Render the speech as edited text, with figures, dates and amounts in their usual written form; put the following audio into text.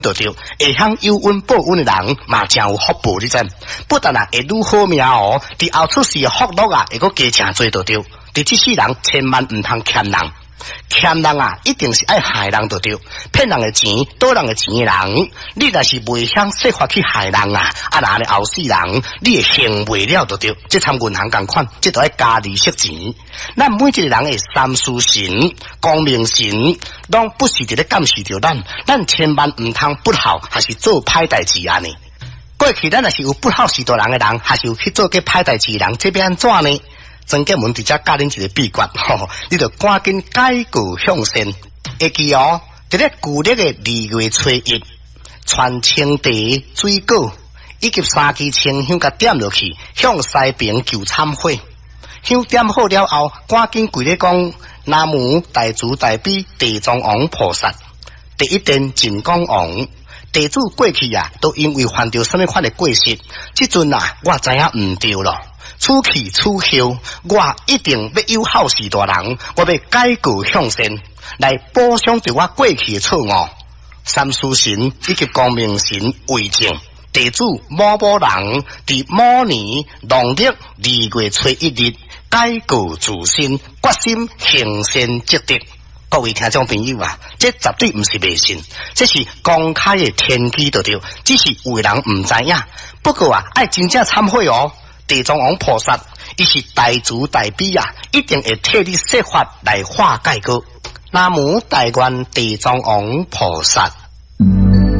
就对，会晓有温报恩的人嘛真有福报，你知？不但会愈好命哦，伫后出世的福禄会阁加真多就对。伫这世人千万唔通欠人，欠人一定是爱害人就对。骗人的钱，倒人的钱的人，你若是袂晓设法去害人那呢后世人，你会行袂了就对。即参银行共款，即都爱加利息钱。咱每一个人的三思神、光明神，拢不是伫咧监视着咱千万唔通不好，还是做歹代志安尼。过去咱若是有不好示大人的人，还是有去做个歹代志的人，这要安怎呢？曾建文伫遮教恁一个秘诀，你着赶紧改过向善。会记哦，伫咧旧历的2月初1，传青茶、水果以及3支清香，甲点落去，向西边求忏悔。香点好了后，赶紧跪咧讲：南无大慈大悲地藏王菩萨。第一殿净光王。地主过去都因为犯着什么款的过失，即阵我知影唔对咯。此去此后，我一定要有好事大人，我要改过向善，来补偿着我过去的错误。三思神以及光明神为证，地主某某人伫某年农历2月初1日改过自新，决心行善积德。各位听众朋友这绝对不是迷信，这是公开的天机就对，只是有的人唔知影。不过爱真正忏悔哦。地藏王菩萨，伊是大慈大悲一定会替你设法来化解过。南无大愿地藏王菩萨。